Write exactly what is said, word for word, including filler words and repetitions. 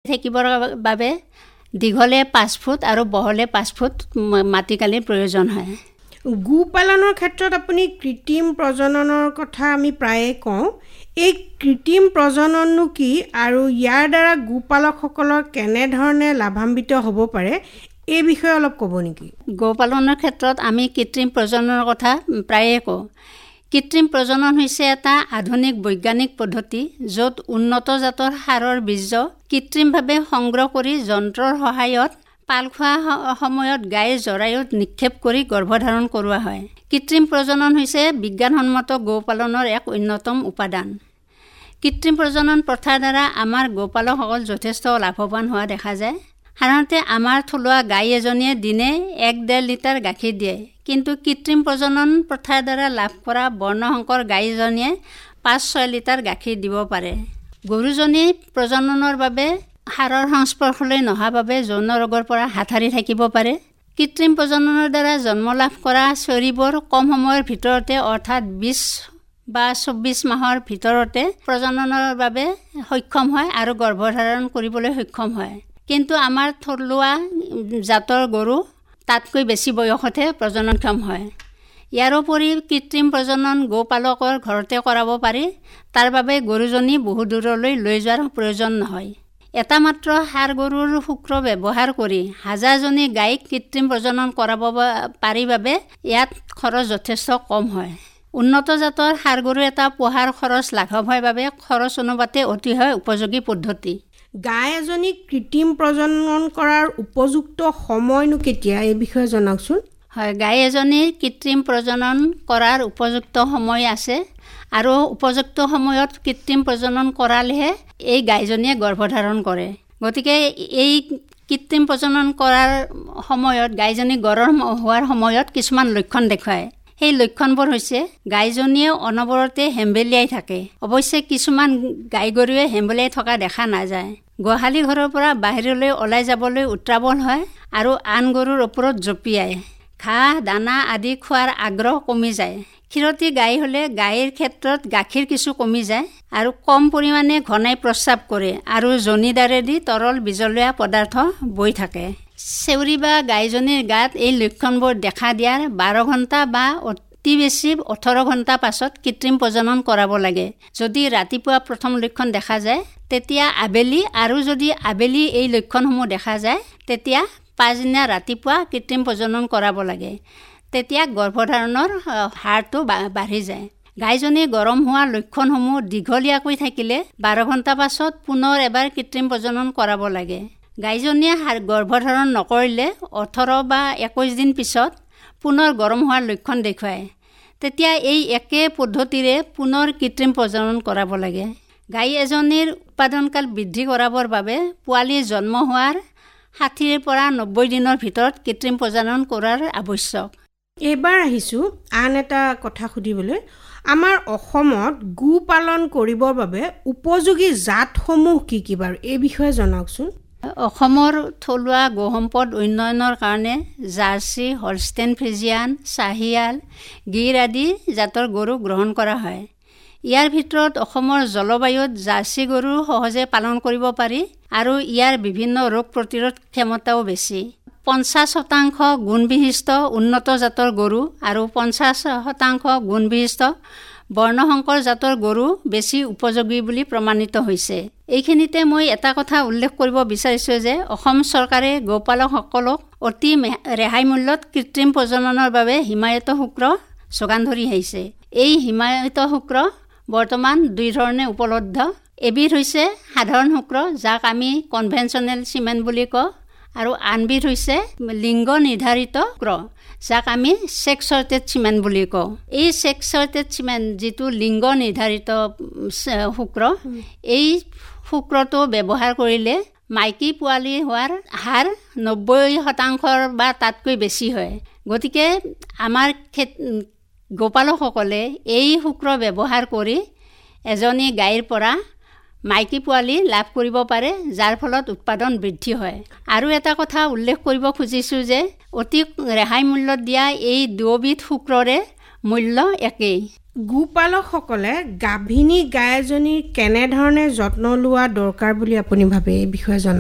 থাকিবৰ বাবে দীঘলে পাঁচ ফুট আৰু বহলে পাঁচ ফুট মাটিকালিৰ প্ৰয়োজন হয়। গো পালনৰ ক্ষেত্ৰত আপুনি কৃত্ৰিম প্ৰজননৰ কথা আমি প্ৰায়ে কওঁ। এই কৃত্ৰিম প্ৰজনননো কি আৰু ইয়াৰ দ্বাৰা গোপালকসকলৰ কেনেধৰণে লাভান্বিত হ'ব পাৰে এই বিষয়ে অলপ ক'ব নেকি? গোপালনৰ ক্ষেত্ৰত আমি কৃত্ৰিম প্ৰজননৰ কথা প্ৰায়ে কওঁ। কৃত্ৰিম প্ৰজনন হৈছে এটা আধুনিক বৈজ্ঞানিক পদ্ধতি য'ত উন্নত জাতৰ সাৰৰ বীজ কৃত্ৰিমভাৱে সংগ্ৰহ কৰি যন্ত্ৰৰ সহায়ত পাল খোৱা সময়ত গাইৰ জৰায়ুত নিক্ষেপ কৰি গৰ্ভধাৰণ কৰোৱা হয়। কৃত্ৰিম প্ৰজনন হৈছে বিজ্ঞানসন্মত গোপালনৰ এক অন্যতম উপাদান। কৃত্ৰিম প্ৰজনন প্ৰথাৰ দ্বাৰা আমাৰ গোপালকসকল যথেষ্ট লাভৱান হোৱা দেখা যায়। সাধাৰণতে আমাৰ থলুৱা গাই এজনীয়ে দিনে এক ডেৰ লিটাৰ গাখীৰ দিয়ে, কিন্তু কৃত্ৰিম প্ৰজনন প্ৰথাৰ দ্বাৰা লাভ কৰা বৰ্ণশংকৰ গাইজনীয়ে পাঁচ ছয় লিটাৰ গাখীৰ দিব পাৰে। গৰুজনী প্ৰজননৰ বাবে সাৰৰ সংস্পৰ্শলৈ নহা বাবে যৌন ৰোগৰ পৰা হাত সাৰি থাকিব পাৰে। কৃত্ৰিম প্ৰজননৰ দ্বাৰা জন্ম লাভ কৰা চৰিবোৰ কম সময়ৰ ভিতৰতে অৰ্থাৎ বিছ বা চৌব্বিছ মাহৰ ভিতৰতে প্ৰজননৰ বাবে সক্ষম হয় আৰু গৰ্ভধাৰণ কৰিবলৈ সক্ষম হয়। কিন্তু আমাৰ থলুৱা জাতৰ গৰু তাতকৈ বেছি বয়সতহে প্ৰজননক্ষম হয়। ইয়াৰোপৰি কৃত্ৰিম প্ৰজনন গোপালকৰ ঘৰতে কৰাব পাৰি। তাৰ বাবে গৰুজনী বহু দূৰলৈ লৈ যোৱাৰ প্ৰয়োজন নহয়। এটা মাত্ৰ ষাঁড় গৰুৰ শুক্ৰ ব্যৱহাৰ কৰি হাজাৰজনী গাইক কৃত্ৰিম প্ৰজনন কৰাব পাৰি বাবে ইয়াত খৰচ যথেষ্ট কম হয়। উন্নত জাতৰ ষাঁড় গৰু এটা পোহাৰ খৰচ লাঘৱ হয় বাবে খৰচ অনুপাতে অতিশয় উপযোগী পদ্ধতি। গাই এজনীক কৃত্ৰিম প্ৰজনন কৰাৰ উপযুক্ত সময়নো কেতিয়া এই বিষয়ে জনাওকচোন। হয়, গাই এজনীৰ কৃত্ৰিম প্ৰজনন কৰাৰ উপযুক্ত সময় আছে আৰু উপযুক্ত সময়ত কৃত্ৰিম প্ৰজনন কৰালেহে এই গাইজনীয়ে গৰ্ভধাৰণ কৰে। গতিকে এই কৃত্ৰিম প্ৰজনন কৰাৰ সময়ত গাইজনী গৰম হোৱাৰ সময়ত কিছুমান লক্ষণ দেখুৱায়। সেই লক্ষণবোৰ হৈছে গাইজনীয়ে অনবৰতে হেম্বেলিয়াই থাকে। অৱশ্যে কিছুমান গাই গৰুৱে হেম্বেলিয়াই থকা দেখা নাযায়। গোহালি ঘৰৰ পৰা বাহিৰলৈ ওলাই যাবলৈ উত্ৰাৱল হয় আৰু আন গৰুৰ ওপৰত জঁপিয়ায়। ঘাঁহ দানা আদি খোৱাৰ আগ্ৰহ কমি যায়। ক্ষীৰতী গাই হ'লে গাইৰ ক্ষেত্ৰত গাখীৰ কিছু কমি যায় আৰু কম পৰিমাণে ঘনাই প্ৰস্ৰাৱ কৰে আৰু জনিদাৰেদি তৰল বিজলুৱা পদাৰ্থ বৈ থাকে। চেউৰী বা গাইজনীৰ গাত এই লক্ষণবোৰ দেখা দিয়াৰ বাৰ ঘণ্টা বা অতি বেছি ওঠৰ ঘণ্টা পাছত কৃত্ৰিম প্ৰজনন কৰাব লাগে। যদি ৰাতিপুৱা প্ৰথম লক্ষণ দেখা যায় তেতিয়া আবেলি, আৰু যদি আবেলি এই লক্ষণসমূহ দেখা যায় তেতিয়া পাছদিনা ৰাতিপুৱা কৃত্ৰিম প্ৰজনন কৰাব লাগে। তেতিয়া গৰ্ভধাৰণৰ হাৰটো বাঢ়ি যায়। গাইজনী গৰম হোৱা লক্ষণসমূহ দীঘলীয়াকৈ থাকিলে বাৰ ঘণ্টা পাছত পুনৰ এবাৰ কৃত্ৰিম প্ৰজনন কৰাব লাগে। গাইজনীয়ে গৰ্ভধাৰণ নকৰিলে ওঠৰ বা একৈছ দিন পিছত পুনৰ গৰম হোৱাৰ লক্ষণ দেখুৱায়। তেতিয়া এই একে পদ্ধতিৰে পুনৰ কৃত্ৰিম প্ৰজনন কৰাব লাগে। গাই এজনীৰ উৎপাদনকাল বৃদ্ধি কৰাবৰ বাবে পোৱালি জন্ম হোৱাৰ ষাঠিৰ পৰা নব্বৈ দিনৰ ভিতৰত কৃত্ৰিম প্ৰজনন কৰাৰ আৱশ্যক। এইবাৰ আহিছোঁ আন এটা কথা সুধিবলৈ। আমাৰ অসমত গো পালন কৰিবৰ বাবে উপযোগী জাতসমূহ কি কি বাৰু এই বিষয়ে জনাওকচোন। অসমৰ থলুৱা গো সম্পদ উন্নয়নৰ কাৰণে জাৰ্চি, হলষ্টেইন ফ্ৰিজিয়ান, চাহিয়াল, গিৰ আদি জাতৰ গৰু গ্ৰহণ কৰা হয়। ইয়াৰ ভিতৰত অসমৰ জলবায়ুত জাৰ্চি গৰু সহজে পালন কৰিব পাৰি আৰু ইয়াৰ বিভিন্ন ৰোগ প্ৰতিৰোধ ক্ষমতাও বেছি। পঞ্চাছ শতাংশ গুণবিশিষ্ট উন্নত জাতৰ গৰু আৰু পঞ্চাছ শতাংশ গুণবিশিষ্ট বৰ্ণশংকৰ জাতৰ গৰু বেছি উপযোগী বুলি প্ৰমাণিত হৈছে। এইখিনিতে মই এটা কথা উল্লেখ কৰিব বিচাৰিছোঁ যে অসম চৰকাৰে গোপালকসকলক অতি ৰেহাই মূল্যত কৃত্ৰিম প্ৰজননৰ বাবে হিমায়িত শুক্ৰ যোগান ধৰি আহিছে। এই হিমায়িত শুক্ৰ বৰ্তমান দুই ধৰণে উপলব্ধ। এবিধ হৈছে সাধাৰণ শুক্ৰ, যাক আমি কনভেনশ্যনেল চিমেন বুলি কওঁ, আৰু আনবিধ হৈছে লিংগ নিৰ্ধাৰিত শুক্ৰ, যাক আমি ছেক্স চৰ্টেড চিমেন বুলি কওঁ। এই ছেক্স চৰ্টেড চিমেন যিটো লিংগ নিৰ্ধাৰিত শুক্ৰ, এই শুক্ৰটো ব্যৱহাৰ কৰিলে মাইকী পোৱালি হোৱাৰ হাৰ নব্বৈ শতাংশৰ বা তাতকৈ বেছি হয়। গতিকে আমাৰ গোপালকসকলে এই শুক্ৰ ব্যৱহাৰ কৰি এজনী গাইৰ পৰা মাইকী পোৱালি লাভ কৰিব পাৰে, যাৰ ফলত উৎপাদন বৃদ্ধি হয়। আৰু এটা কথা উল্লেখ কৰিব খুজিছোঁ যে অতি ৰেহাই মূল্যত দিয়া এই দুয়োবিধ শুক্ৰৰে মূল্য একেই। গোপালকসকলে গাভিনী গাই এজনীৰ কেনেধৰণে যত্ন লোৱা দৰকাৰ বুলি আপুনি ভাবে এই বিষয়ে জনাওক।